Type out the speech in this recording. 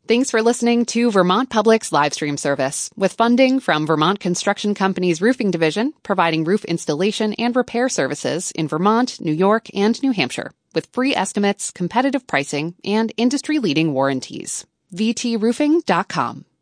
Thanks for listening to Vermont Public's live stream service, with funding from Vermont Construction Company's Roofing Division, providing roof installation and repair services in Vermont, New York, and New Hampshire, with free estimates, competitive pricing, and industry-leading warranties. VTRoofing.com.